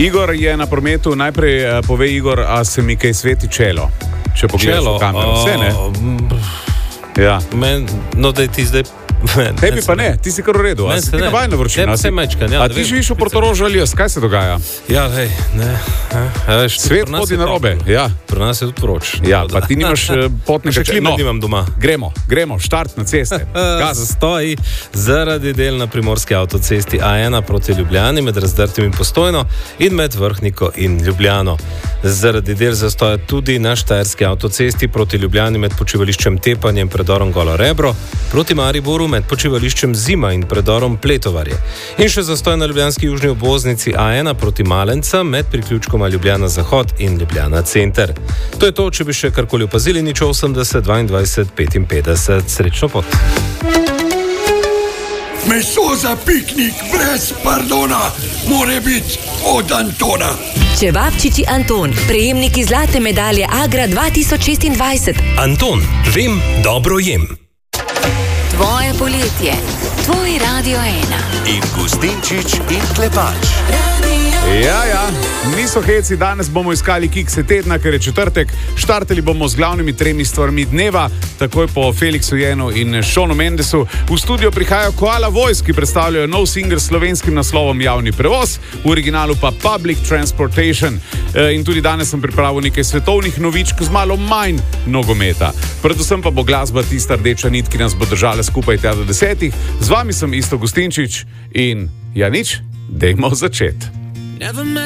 Igor je na prometu, najprej pove Igor, a se mi kaj sveti čelo? Če pogledaš v kamero, vse ne? Ja. No, da je ti zdaj... Tebi pa ne, ti si kar v redu, a si ti navajna vročina? A ti živiš v Portorožu ali jaz, kaj se dogaja? Ja, hej, ne. Svet hodi na robe, ja. Pri nas je tudi vroč. Ja, pa ti nimaš potnega čela. No, nimam doma. Gremo, štart na ceste. Zastoj zaradi del na primorski avtocesti A1 proti Ljubljani med Razdrtim in Postojno in med Vrhniko in Ljubljano. Zaradi del zastoja tudi na štajerski avtocesti proti Ljubljani med počivališčem Tepanje in predorom Golo Rebro, proti Mariboru med počivališčem Zima in predorom Pletovarje. In še zastoj na ljubljanski južni obvoznici A1 proti Malenca med priključkoma Ljubljana Zahod in Ljubljana Center. To je to, če bi še karkoli opazili, nič 80 22 55. Srečno pot. Meso za piknik brez pardona more biti od Antona. Čevapčiči Anton, prejemniki zlate medalje Agra 2026. Anton, vem, dobro jem. Tvoje poletje, tvoj Radio 1. In Gustinčič in Klepač. Ja, niso heci, danes bomo iskali kikse tedna, ker je četrtek. Štartali bomo z glavnimi 3 stvarmi dneva, takoj po Felixu Jenu in Šonu Mendesu. V studio prihajajo Koala Voice, ki predstavljajo nov singel s slovenskim naslovom Javni prevoz, v originalu pa Public Transportation. In tudi danes sem pripravil nekaj svetovnih novičk z malo manj nogometa. Predvsem pa bo glasba tista rdeča nit, ki nas bo držala skupaj tja do 10. Z vami sem Isto Gustinčič in ja nič, dajmo začeti.